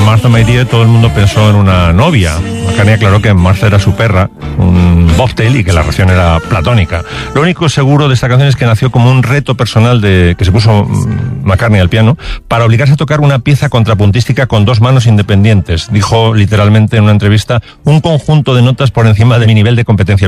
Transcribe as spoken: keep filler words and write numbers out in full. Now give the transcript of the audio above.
Martha My Dear, todo el mundo pensó en una novia. McCartney aclaró que Martha era su perra, un bobtail, y que la relación era platónica. Lo único seguro de esta canción es que nació como un reto personal de que se puso McCartney al piano para obligarse a tocar una pieza contrapuntística con dos manos independientes. Dijo literalmente en una entrevista: un conjunto de notas por encima de mi nivel de competencia